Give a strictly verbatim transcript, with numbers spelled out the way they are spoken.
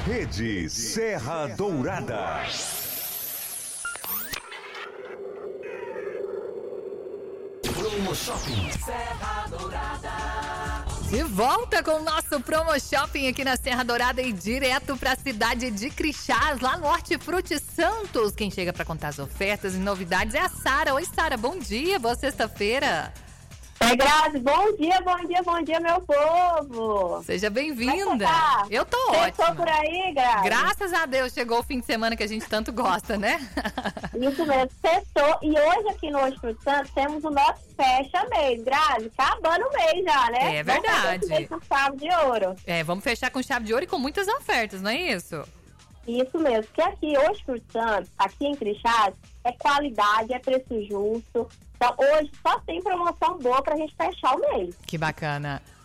Rede Serra Dourada. Promo Shopping Serra Dourada. De volta com o nosso Promo Shopping aqui na Serra Dourada e direto para a cidade de Crixás, lá no Hortifruti Santos. Quem chega para contar as ofertas e novidades é a Sara. Oi, Sara, bom dia, boa sexta-feira. Oi, Grazi, bom dia, bom dia, bom dia, meu povo. Seja bem-vinda. Tá? Eu tô Você ótima. Estou por aí, Grazi? Graças a Deus, chegou o fim de semana que a gente tanto gosta, né? Isso mesmo, sextou. E hoje aqui no Hortifruti Santos temos o nosso fecha mês, Grazi. Acabando o mês já, né? É verdade. Vamos com chave de ouro. É, vamos fechar com chave de ouro e com muitas ofertas, não é isso? Isso mesmo, porque aqui hoje por Santos, aqui em Crixás, é qualidade, é preço justo. Então hoje só tem promoção boa pra gente fechar o mês. Que bacana.